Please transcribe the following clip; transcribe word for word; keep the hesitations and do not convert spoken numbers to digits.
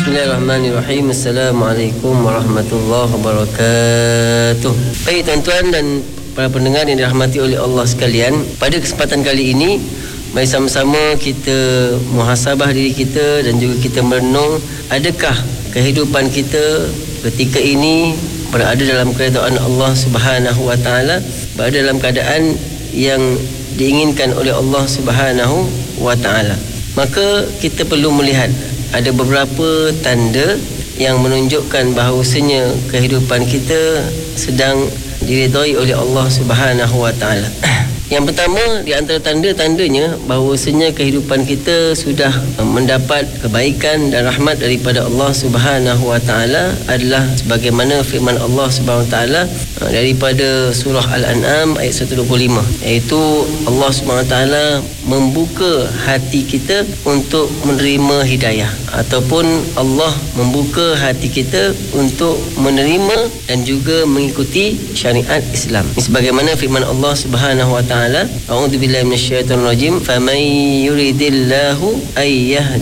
Bismillahirrahmanirrahim. Assalamualaikum warahmatullahi wabarakatuh. Baik tuan-tuan dan para pendengar yang dirahmati oleh Allah sekalian, pada kesempatan kali ini mari sama-sama kita muhasabah diri kita dan juga kita merenung, adakah kehidupan kita ketika ini berada dalam keredaan Allah Subhanahu wa taala, berada dalam keadaan yang diinginkan oleh Allah Subhanahu wa taala. Maka kita perlu melihat ada beberapa tanda yang menunjukkan bahawasanya kehidupan kita sedang diridai oleh Allah Subhanahu wa taala. Yang pertama di antara tanda-tandanya bahawasanya kehidupan kita sudah mendapat kebaikan dan rahmat daripada Allah Subhanahu wa taala adalah sebagaimana firman Allah Subhanahu wa taala daripada surah Al-An'am ayat seratus dua puluh lima, iaitu Allah Subhanahu wa taala membuka hati kita untuk menerima hidayah, ataupun Allah membuka hati kita untuk menerima dan juga mengikuti syariat Islam. Sebagaimana firman Allah Subhanahu wa taala, a'udzubillahi minasyaitonir rajim, faman yuridillahu ay